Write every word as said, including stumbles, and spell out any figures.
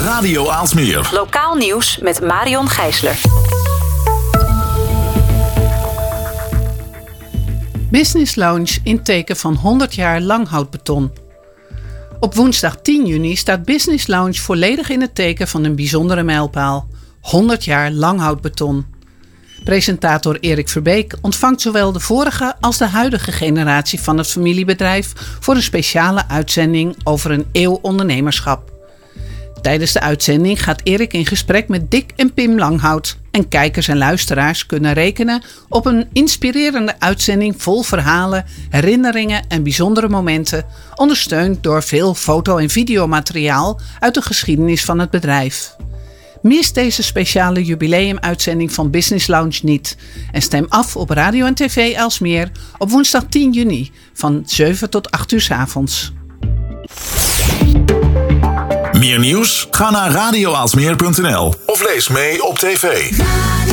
Radio Aalsmeer. Lokaal nieuws met Marion Gijsler. Business Lounge in teken van honderd jaar langhoutbeton. Op woensdag tien juni staat Business Lounge volledig in het teken van een bijzondere mijlpaal. honderd jaar langhoutbeton. Presentator Erik Verbeek ontvangt zowel de vorige als de huidige generatie van het familiebedrijf voor een speciale uitzending over een eeuw ondernemerschap. Tijdens de uitzending gaat Erik in gesprek met Dick en Pim Langhout en kijkers en luisteraars kunnen rekenen op een inspirerende uitzending vol verhalen, herinneringen en bijzondere momenten, ondersteund door veel foto- en videomateriaal uit de geschiedenis van het bedrijf. Mis deze speciale jubileumuitzending van Business Lounge niet en stem af op Radio en T V Aalsmeer op woensdag tien juni van zeven tot acht uur 's avonds. Meer nieuws? Ga naar radio aalsmeer punt n l of lees mee op tv.